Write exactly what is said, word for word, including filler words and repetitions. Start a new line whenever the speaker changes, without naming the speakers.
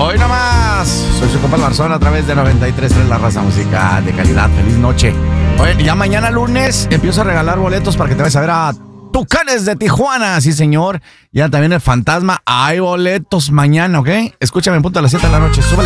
Hoy nomás, soy su compa el Barzón a través de noventa y tres punto tres La Raza, música de calidad. Feliz noche. Oye, ya mañana lunes empiezo a regalar boletos para que te vayas a ver a Tucanes de Tijuana, sí señor. Ya también el Fantasma, hay boletos mañana, ¿ok? Escúchame en punto a las siete de la noche, súbale.